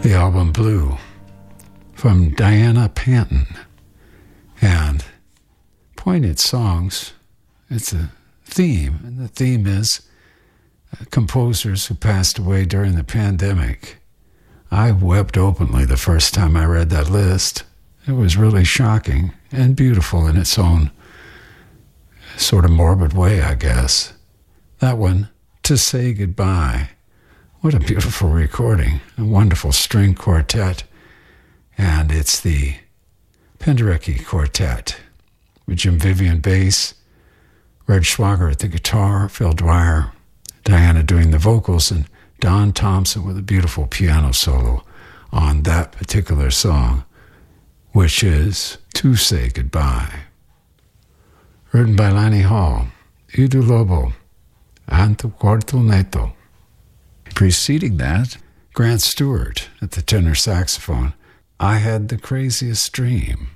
the album Blue from Diana Panton. And poignant songs, it's a theme, and the theme is composers who passed away during the pandemic. I wept openly the first time I read that list. It was really shocking and beautiful in its own sort of morbid way, I guess. That one, To Say Goodbye. What a beautiful recording, a wonderful string quartet. And it's the Penderecki Quartet with Jim Vivian bass, Red Schwager at the guitar, Phil Dwyer, Diana doing the vocals, and Don Thompson with a beautiful piano solo on that particular song, which is To Say Goodbye. Written by Lani Hall, Edu Lobo, and Cuarto Neto. Preceding that, Grant Stewart at the tenor saxophone, I Had the Craziest Dream.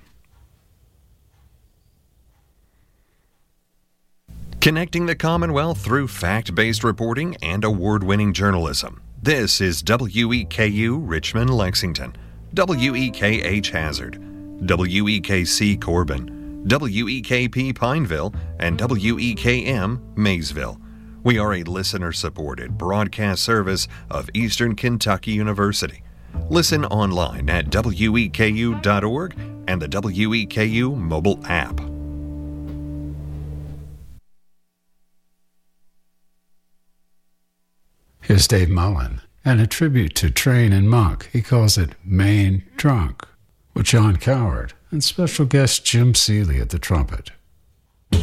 Connecting the Commonwealth through fact-based reporting and award-winning journalism. This is WEKU Richmond, Lexington, WEKH Hazard, WEKC Corbin, WEKP Pineville, and WEKM Maysville. We are a listener-supported broadcast service of Eastern Kentucky University. Listen online at weku.org and the WEKU mobile app. Here's Dave Mullen, and a tribute to Train and Monk. He calls it Maine Drunk, with John Coward and special guest Jim Seeley at the trumpet.